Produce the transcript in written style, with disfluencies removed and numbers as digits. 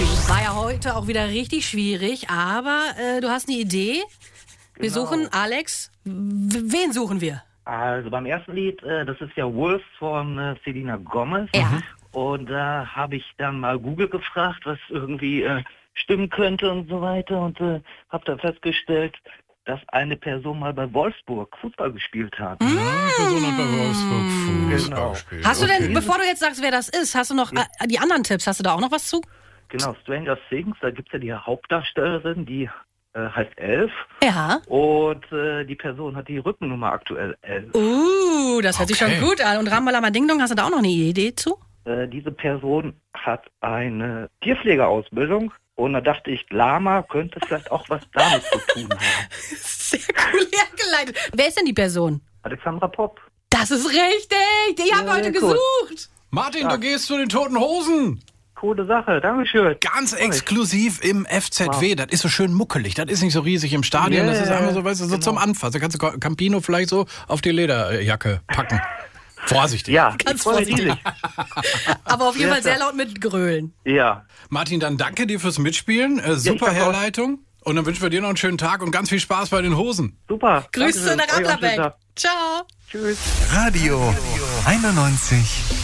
War ja heute auch wieder richtig schwierig, aber du hast eine Idee. Wir suchen, Alex, wen suchen wir? Also beim ersten Lied, das ist ja Wolf von Selena Gomez. Ja. Und da habe ich dann mal Google gefragt, was irgendwie stimmen könnte und so weiter. Und habe dann festgestellt, dass eine Person mal bei Wolfsburg Fußball gespielt hat. Eine Person hat bei Wolfsburg Fußball gespielt. Hast du denn, bevor du jetzt sagst, wer das ist, hast du noch die anderen Tipps? Hast du da auch noch was zu? Genau, Stranger Things, da gibt es ja die Hauptdarstellerin, die heißt Elf. Ja. Und die Person hat die Rückennummer aktuell 11. Das hört sich schon gut an. Und Rambalama Ding Dong, hast du da auch noch eine Idee zu? Diese Person hat eine Tierpflegeausbildung. Und da dachte ich, Lama könnte vielleicht auch was damit zu tun haben. Sehr cool hergeleitet. Wer ist denn die Person? Alexandra Popp. Das ist richtig. Die haben wir heute gesucht. Martin, du gehst zu den Toten Hosen. Coole Sache, Dankeschön. Ganz exklusiv im FZW. Das ist so schön muckelig. Das ist nicht so riesig im Stadion. Das ist einfach so, weißt du, so zum Anfassen. Da kannst du Campino vielleicht so auf die Lederjacke packen. Vorsichtig. Ja, Ganz vorsichtig. Aber auf jeden Fall sehr laut mit Grölen. Ja. Martin, dann danke dir fürs Mitspielen. Super danke Herleitung. Und dann wünschen wir dir noch einen schönen Tag und ganz viel Spaß bei den Hosen. Super. Grüße nach Dankeschön. Euch auch einen schönen Adlerbeck. Tag. Ciao. Tschüss. Radio 91.